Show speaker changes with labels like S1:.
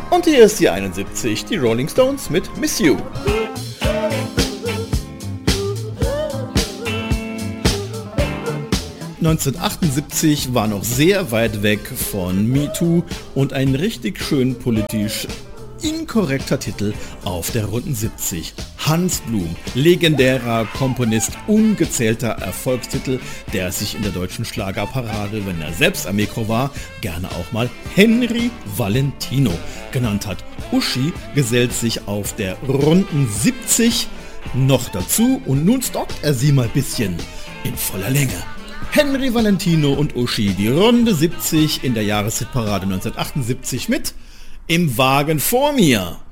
S1: Und hier ist die 71, die Rolling Stones mit Miss You. ...1978 war noch sehr weit weg von Me Too und ein richtig schön politisch inkorrekter Titel auf der runden 70. Hans Blum, legendärer Komponist, ungezählter Erfolgstitel, der sich in der deutschen Schlagerparade, wenn er selbst am Mikro war, gerne auch mal Henry Valentino genannt hat. Uschi gesellt sich auf der runden 70 noch dazu und nun stalkt er sie mal bisschen in voller Länge. Henry Valentino und Uschi, die Runde 70 in der Jahreshitparade 1978 mit Im Wagen vor mir.